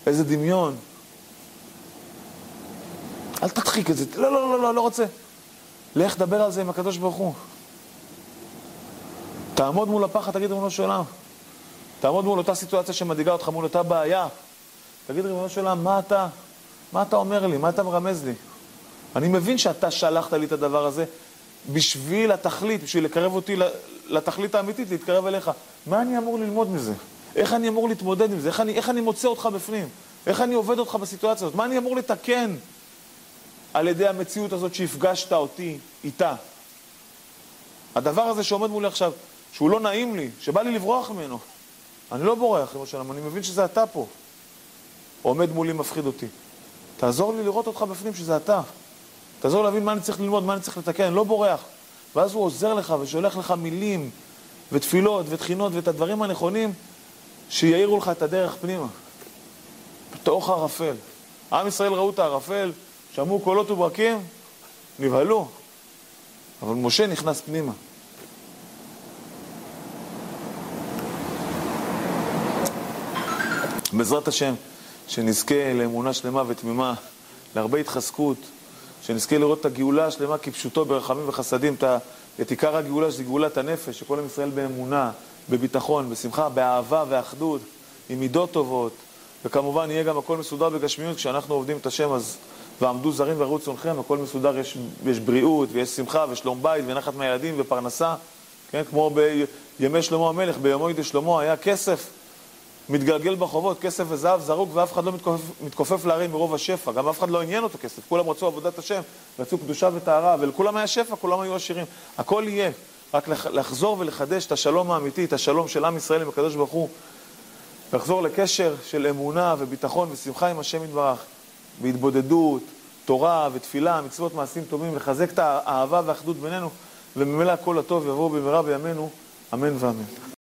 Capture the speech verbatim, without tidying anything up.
איזה דמיון. אל תדחיק את זה. לא, לא, לא, לא, לא רוצה. לך דבר על זה עם הקדוש ברוך הוא. תעמוד מול הפחד, תגיד ריבונו של עולם. תעמוד מול אותה סיטואציה שמדאיגה אותך, מול אותה בעיה. תגיד ריבונו של עולם, מה אתה, מה אתה אומר לי? מה אתה מרמז לי? אני מבין שאתה שלחת לי את הדבר הזה בשביל התכלית, בשביל לקרב אותי לתכלית האמיתית, להתקרב אליך. מה אני אמור ללמוד מזה? איך אני אמור להתמודד עם זה? איך אני, איך אני מוצא אותך בפנים? איך אני עובד אותך בסיטואציה הזאת? מה אני אמור לתקן על ידי המציאות הזאת שהפגשת אותי איתה? הדבר הזה שעומד מולי עכשיו, שהוא לא נעים לי, שבא לי לברוח ממנו. אני לא בורח, ריבונו של עולם, אני מבין שזה אתה פה. עומד מולי, מפחיד אותי. תעזור לי לראות אותך בפנים שזה אתה. תעזור להבין מה אני צריך ללמוד, מה אני צריך לתקן, אני לא בורח. ואז הוא עוזר לך ושולח לך מילים ותפילות ותחינות ואת הדברים הנכונים שיעירו לך את הדרך פנימה. בתוך הערפל. עם ישראל ראו את הערפל, שמעו קולות וברקים, נבהלו. אבל משה נכנס פנימה. בעזרת השם, שנזכה לאמונה שלמה ותמימה, להרבה התחזקות, שנזכה לראות את הגאולה השלמה כפשוטו ברחמים וחסדים, את עיקר הגאולה שזה גאולת הנפש, שכל עם ישראל באמונה, בביטחון, בשמחה, באהבה ואחדות, עם מידות טובות, וכמובן יהיה גם הכל מסודר בגשמיות, כשאנחנו עובדים את השם, אז ועמדו זרים וראו צונכם, הכל מסודר, יש, יש בריאות ויש שמחה ושלום בית ונחת מהילדים ופרנסה, כן? כמו בימי שלמה המלך, ביומו ידי שלמה היה כסף, מתגלגל בחובות, כסף וזהב זרוק, ואף אחד לא מתכופף, מתכופף להרים מרוב השפע. גם אף אחד לא עניין אותו כסף. כולם רצו עבודת השם, רצו קדושה וטהרה, ולכולם היה שפע, כולם היו עשירים. הכל יהיה. רק לחזור ולחדש את השלום האמיתי, את השלום של עם ישראל עם הקדוש ברוך הוא. לחזור לקשר של אמונה וביטחון ושמחה עם השם יתברך, בהתבודדות, תורה ותפילה, מצוות מעשים טובים, לחזק את האהבה והאחדות בינינו, וממילא הכל הטוב יבוא במהרה בימינו. אמן ואמן.